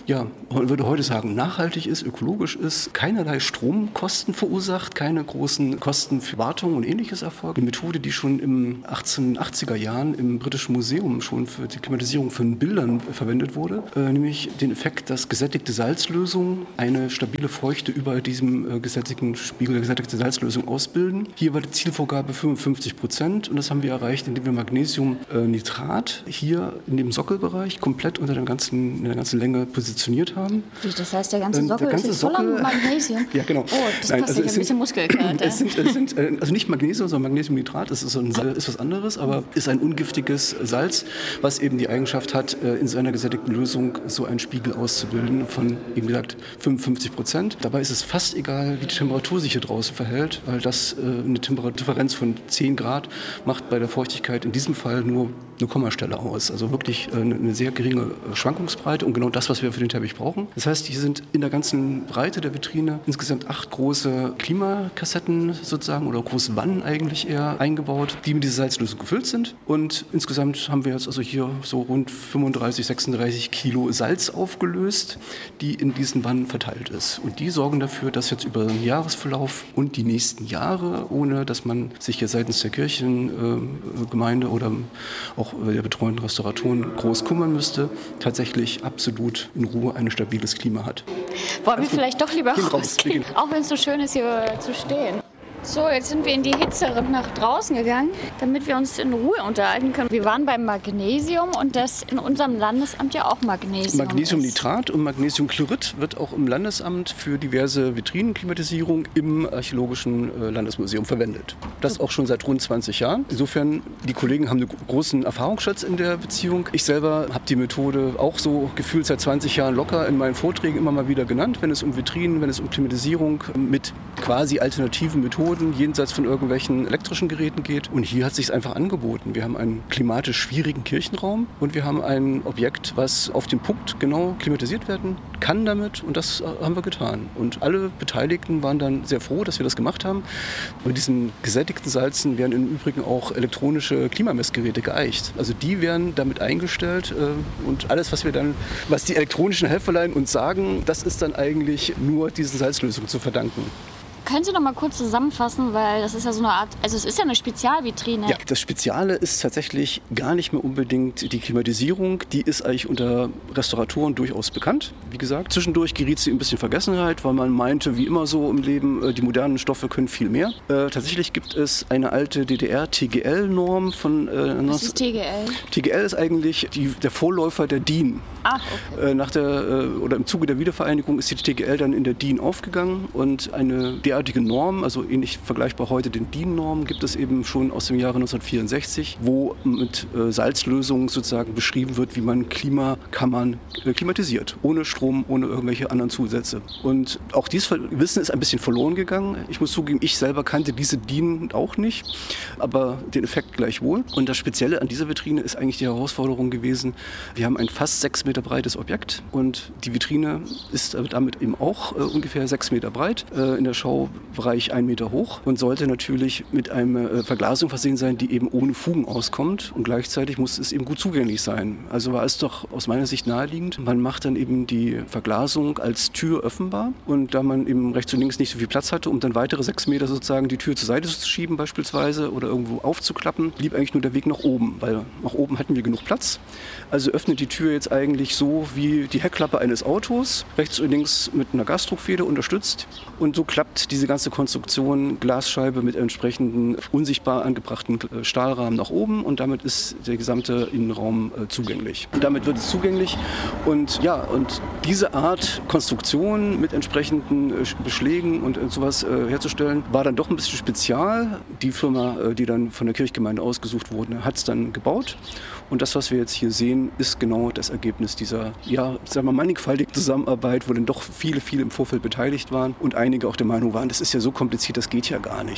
Speaker 2: ja, man würde heute sagen, nachhaltig ist, ökologisch ist, keinerlei Stromkosten verursacht, keine großen Kosten für Wartung und ähnliches erfolgt. Eine Methode, die schon im achtzehnhundertachtziger Jahren im Britischen Museum schon für die Klimatisierung von Bildern verwendet wurde, äh, nämlich den Effekt, dass gesättigte Salzlösungen eine stabile Feuchte über diesem äh, gesättigten Spiegel der gesättigten Salzlösung ausbilden. Hier war die Zielvorgabe fünfundfünfzig Prozent und das haben wir erreicht, indem wir Magnesiumnitrat hier in dem Sockelbereich komplett unter der ganzen, in der ganzen Länge positioniert haben.
Speaker 16: Wie, das heißt, der ganze Sockel
Speaker 2: der ganze
Speaker 16: ist voller
Speaker 2: Sockel,
Speaker 16: Magnesium?
Speaker 2: Ja, genau.
Speaker 16: Oh, das
Speaker 2: Nein,
Speaker 16: passt
Speaker 2: also
Speaker 16: sich ein
Speaker 2: sind,
Speaker 16: bisschen Muskelkater.
Speaker 2: Es sind, es sind, also nicht Magnesium, sondern Magnesiumnitrat. Das ist, so ein, ist was anderes, aber ist ein ungiftiges Salz, was eben die Eigenschaft hat, in seiner gesättigten Lösung so einen Spiegel auszubilden von, wie gesagt, fünfundfünfzig Prozent. Dabei ist es fast egal, wie die Temperatur sich hier draußen verhält, weil das eine Temperaturdifferenz von zehn Grad macht bei der Feuchtigkeit in diesem Fall nur eine Kommastelle aus. Also wirklich eine sehr geringe Schwankungsbreite und genau das, was wir für den Teppich brauchen. Das heißt, hier sind in der ganzen Breite der Vitrine insgesamt acht große Klimakassetten sozusagen oder große Wannen eigentlich eher eingebaut, die mit dieser Salzlösung gefüllt sind. Und insgesamt haben wir jetzt also hier so rund fünfunddreißig, sechsunddreißig Kilo Salz aufgelöst, die in diesen Wannen verteilt ist. Und die sorgen dafür, dass jetzt über den Jahresverlauf und die nächsten Jahre, ohne dass man sich hier seitens der Kirchengemeinde äh, oder auch der betreuenden Restauratoren groß kümmern müsste, tatsächlich absolut in Ruhe ein stabiles Klima hat.
Speaker 16: Wollen wir vielleicht doch lieber
Speaker 2: raus,
Speaker 16: rausgehen, auch wenn es so schön ist, hier zu stehen. So, jetzt sind wir in die Hitze nach draußen gegangen, damit wir uns in Ruhe unterhalten können. Wir waren beim Magnesium und das in unserem Landesamt ja auch Magnesium
Speaker 2: Magnesiumnitrat und Magnesiumchlorid wird auch im Landesamt für diverse Vitrinenklimatisierung im Archäologischen Landesmuseum verwendet. Das auch schon seit rund zwanzig Jahren. Insofern, die Kollegen haben einen großen Erfahrungsschatz in der Beziehung. Ich selber habe die Methode auch so gefühlt seit zwanzig Jahren locker in meinen Vorträgen immer mal wieder genannt, wenn es um Vitrinen, wenn es um Klimatisierung mit quasi alternativen Methoden jenseits von irgendwelchen elektrischen Geräten geht. Und hier hat es sich einfach angeboten. Wir haben einen klimatisch schwierigen Kirchenraum und wir haben ein Objekt, was auf den Punkt genau klimatisiert werden kann damit. Und das haben wir getan. Und alle Beteiligten waren dann sehr froh, dass wir das gemacht haben. Mit diesen gesättigten Salzen werden im Übrigen auch elektronische Klimamessgeräte geeicht. Also die werden damit eingestellt und alles, was wir dann, was die elektronischen Helferlein uns sagen, das ist dann eigentlich nur diesen Salzlösungen zu verdanken.
Speaker 16: Können Sie noch mal kurz zusammenfassen, weil das ist ja so eine Art, also es ist ja eine Spezialvitrine.
Speaker 2: Ja, das Speziale ist tatsächlich gar nicht mehr unbedingt die Klimatisierung. Die ist eigentlich unter Restauratoren durchaus bekannt. Wie gesagt, zwischendurch geriet sie ein bisschen Vergessenheit, weil man meinte, wie immer so im Leben, die modernen Stoffe können viel mehr. Äh, tatsächlich gibt es eine alte D D R-T G L-Norm von... Äh,
Speaker 16: Was ist T G L?
Speaker 2: T G L ist eigentlich die, der Vorläufer der D I N.
Speaker 16: Ach, okay.
Speaker 2: Äh, nach der, äh, oder im Zuge der Wiedervereinigung ist die T G L dann in der D I N aufgegangen und eine derartige Norm, also ähnlich vergleichbar heute den D I N-Normen, gibt es eben schon aus dem Jahre neunzehnhundertvierundsechzig, wo mit äh, Salzlösungen sozusagen beschrieben wird, wie man Klimakammern äh, klimatisiert, ohne Strom, ohne irgendwelche anderen Zusätze. Und auch dieses Wissen ist ein bisschen verloren gegangen. Ich muss zugeben, ich selber kannte diese D I N auch nicht, aber den Effekt gleichwohl. Und das Spezielle an dieser Vitrine ist eigentlich die Herausforderung gewesen, wir haben ein fast sechs Meter breites Objekt und die Vitrine ist damit eben auch äh, ungefähr sechs Meter breit, äh, in der Schaubereich ein Meter hoch und sollte natürlich mit einer äh, Verglasung versehen sein, die eben ohne Fugen auskommt und gleichzeitig muss es eben gut zugänglich sein. Also war es doch aus meiner Sicht naheliegend, man macht dann eben die Verglasung als Tür öffnbar und da man eben rechts und links nicht so viel Platz hatte, um dann weitere sechs Meter sozusagen die Tür zur Seite zu schieben beispielsweise oder irgendwo aufzuklappen, blieb eigentlich nur der Weg nach oben, weil nach oben hatten wir genug Platz. Also öffnet die Tür jetzt eigentlich so wie die Heckklappe eines Autos, rechts und links mit einer Gasdruckfeder unterstützt und so klappt diese ganze Konstruktion Glasscheibe mit entsprechenden unsichtbar angebrachten Stahlrahmen nach oben und damit ist der gesamte Innenraum äh, zugänglich. Und damit wird es zugänglich und ja, und diese Art Konstruktion mit entsprechenden äh, Beschlägen und äh, sowas äh, herzustellen, war dann doch ein bisschen spezial. Die Firma, äh, die dann von der Kirchgemeinde ausgesucht wurde, hat es dann gebaut. Und das, was wir jetzt hier sehen, ist genau das Ergebnis dieser, ja, sagen wir, mannigfaltigen Zusammenarbeit, wo dann doch viele, viele im Vorfeld beteiligt waren und einige auch der Meinung waren, das ist ja so kompliziert, das geht ja gar nicht.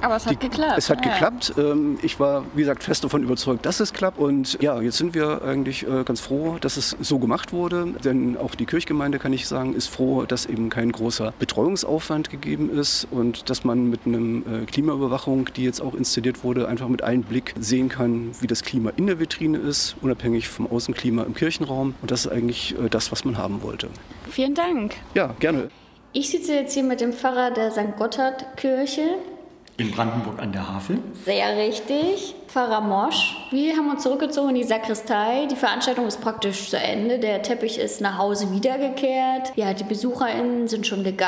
Speaker 16: Aber es hat
Speaker 2: Die,
Speaker 16: geklappt.
Speaker 2: Es hat
Speaker 16: ja.
Speaker 2: geklappt. Ähm, ich war, wie gesagt, fest davon überzeugt, dass es klappt. Und ja, jetzt sind wir eigentlich äh, ganz froh, dass es so gemacht wurde. Denn auch die Kirchgemeinde, kann ich sagen, ist froh, dass eben kein großer Betreuungsaufwand gegeben ist und dass man mit einem äh, Klimaüberwachung, die jetzt auch installiert wurde, einfach mit einem Blick sehen kann, wie das Klima in der Vitrine ist, unabhängig vom Außenklima im Kirchenraum. Und das ist eigentlich äh, das, was man haben wollte.
Speaker 16: Vielen Dank.
Speaker 2: Ja, gerne.
Speaker 11: Ich sitze jetzt hier mit dem Pfarrer der Sankt Gotthard-Kirche.
Speaker 3: In Brandenburg an der Havel.
Speaker 11: Sehr richtig. Pfarrer Mosch. Wir haben uns zurückgezogen in die Sakristei. Die Veranstaltung ist praktisch zu Ende. Der Teppich ist nach Hause wiedergekehrt. Ja, die BesucherInnen sind schon gegangen.